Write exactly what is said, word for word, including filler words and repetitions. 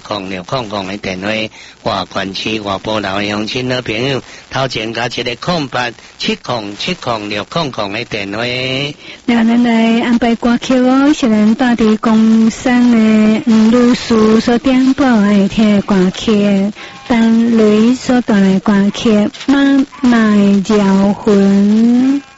空六空空的电话，外县市外部老乡亲好朋友，头前加一个空八七空七空六空空的电话。 那咱来安排歌曲哦，是咱带伫公山的黄女士所点播的听歌曲，当雷所带来歌曲《妈妈摇魂》。